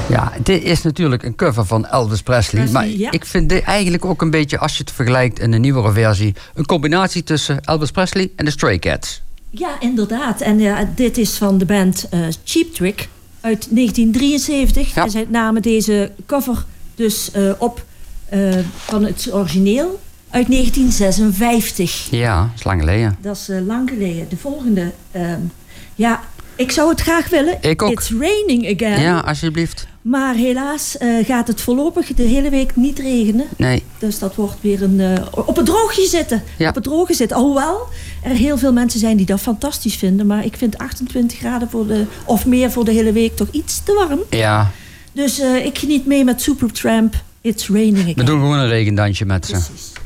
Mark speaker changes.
Speaker 1: Ja, dit is natuurlijk een cover van Elvis Presley. Maar ik vind dit eigenlijk ook een beetje, als je het vergelijkt in de nieuwere versie, een combinatie tussen Elvis Presley en de Stray Cats.
Speaker 2: Ja, inderdaad. En dit is van de band Cheap Trick uit 1973.
Speaker 1: Ja.
Speaker 2: En zij namen deze cover dus op van het origineel uit 1956.
Speaker 1: Ja, dat is lang geleden.
Speaker 2: Dat is lang geleden. De volgende, ik zou het graag willen.
Speaker 1: Ik ook.
Speaker 2: It's raining again.
Speaker 1: Ja, alsjeblieft.
Speaker 2: Maar helaas gaat het voorlopig de hele week niet regenen.
Speaker 1: Nee.
Speaker 2: Dus dat wordt weer op het droogje zitten.
Speaker 1: Ja.
Speaker 2: Op het droge zitten. Alhoewel er heel veel mensen zijn die dat fantastisch vinden. Maar ik vind 28 graden of meer voor de hele week toch iets te warm.
Speaker 1: Ja.
Speaker 2: Dus ik geniet mee met Supertramp. It's raining again.
Speaker 1: We doen gewoon een regendansje met ze.
Speaker 2: Precies.